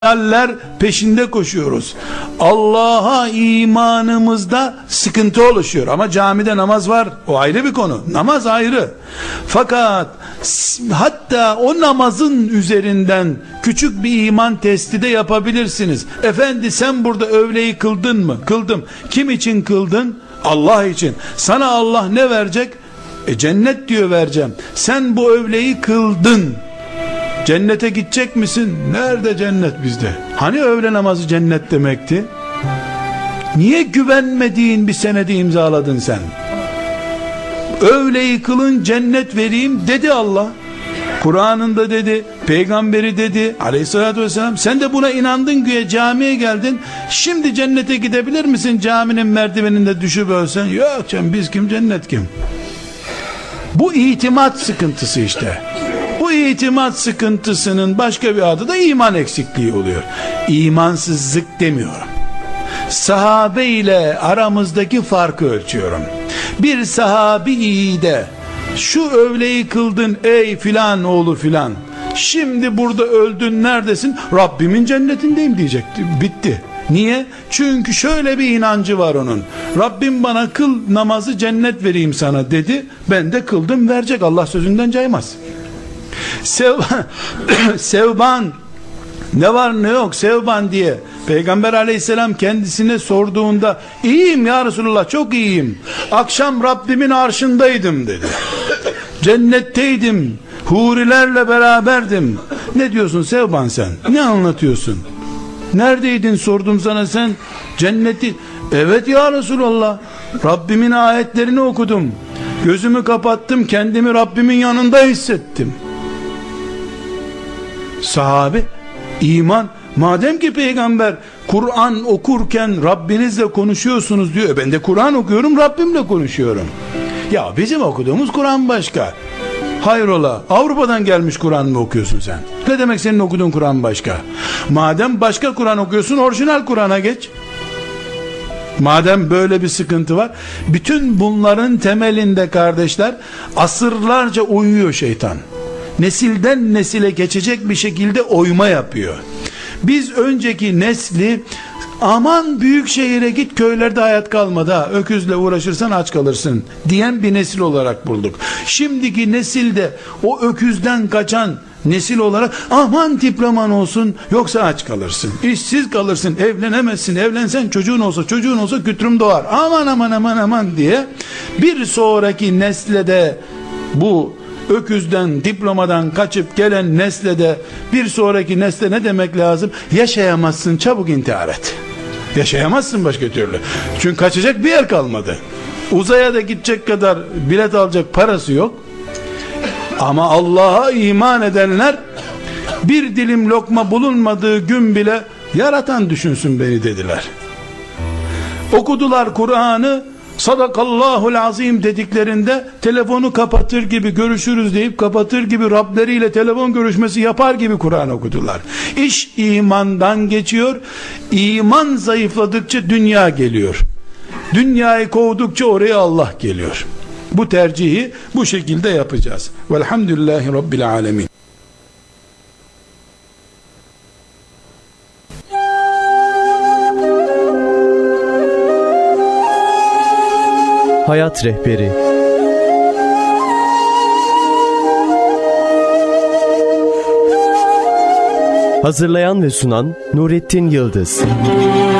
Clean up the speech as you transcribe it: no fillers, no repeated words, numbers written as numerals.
hayaller peşinde koşuyoruz. Allah'a imanımızda sıkıntı oluşuyor. Ama camide namaz var. O ayrı bir konu. Namaz ayrı. Fakat hatta o namazın üzerinden küçük bir iman testi de yapabilirsiniz. Efendi, sen burada öğleyi kıldın mı? Kıldım. Kim için kıldın? Allah için. Sana Allah ne verecek? Cennet diyor, vereceğim. Sen bu öğleyi kıldın. Cennete gidecek misin? Nerede cennet bizde? Hani öğle namazı cennet demekti? Niye güvenmediğin bir senedi imzaladın sen? Öğleyi kılın, cennet vereyim dedi Allah. Kur'an'ında dedi, peygamberi dedi aleyhissalatü vesselam. Sen de buna inandın, güya camiye geldin. Şimdi cennete gidebilir misin? Caminin merdiveninde düşüp ölsen. Yok canım, biz kim, cennet kim? Bu itimat sıkıntısı işte. Bu itimat sıkıntısının başka bir adı da iman eksikliği oluyor. İmansızlık demiyorum. Sahabe ile aramızdaki farkı ölçüyorum. Bir sahabi de şu öğleyi kıldın ey filan oğlu filan, şimdi burada öldün, neredesin? Rabbimin cennetindeyim diyecekti. Bitti. Niye? Çünkü şöyle bir inancı var onun. Rabbim bana kıl namazı, cennet vereyim sana dedi. Ben de kıldım, verecek. Allah sözünden caymaz. Sevban ne var ne yok Sevban diye Peygamber aleyhisselam kendisine sorduğunda, iyiyim ya Resulullah, çok iyiyim, akşam Rabbimin arşındaydım dedi. Cennetteydim, hurilerle beraberdim. Ne diyorsun Sevban sen? Ne anlatıyorsun? Neredeydin sordum sana, sen cenneti. Evet ya Resulullah, Rabbimin ayetlerini okudum, gözümü kapattım, kendimi Rabbimin yanında hissettim. Sahabe, iman, madem ki peygamber Kur'an okurken Rabbinizle konuşuyorsunuz diyor, ben de Kur'an okuyorum, Rabbimle konuşuyorum. Ya bizim okuduğumuz Kur'an başka. Hayrola, Avrupa'dan gelmiş Kur'an mı okuyorsun sen? Ne demek senin okuduğun Kur'an başka? Madem başka Kur'an okuyorsun, orijinal Kur'an'a geç. Madem böyle bir sıkıntı var, bütün bunların temelinde kardeşler, asırlarca uyuyor şeytan. Nesilden nesile geçecek bir şekilde oyma yapıyor. Biz önceki nesli, aman büyük şehire git, köylerde hayat kalmadı ha, öküzle uğraşırsan aç kalırsın diyen bir nesil olarak bulduk. Şimdiki nesilde o öküzden kaçan nesil olarak, aman diploman olsun yoksa aç kalırsın, işsiz kalırsın, evlenemezsin, evlensen çocuğun olsa kütürüm doğar, aman aman aman aman diye bir sonraki nesle de, bu öküzden, diplomadan kaçıp gelen nesle de, bir sonraki nesle ne demek lazım? Yaşayamazsın, çabuk intihar et. Yaşayamazsın başka türlü. Çünkü kaçacak bir yer kalmadı. Uzaya da gidecek kadar bilet alacak parası yok. Ama Allah'a iman edenler, bir dilim lokma bulunmadığı gün bile yaratan düşünsün beni dediler. Okudular Kur'an'ı, sadakallahul azim dediklerinde telefonu kapatır gibi, görüşürüz deyip kapatır gibi, Rableriyle telefon görüşmesi yapar gibi Kur'an okudular. İş imandan geçiyor. İman zayıfladıkça dünya geliyor. Dünyayı kovdukça oraya Allah geliyor. Bu tercihi bu şekilde yapacağız. Velhamdülillahi Rabbil alemin. Hayat Rehberi. Hazırlayan ve sunan Nurettin Yıldız.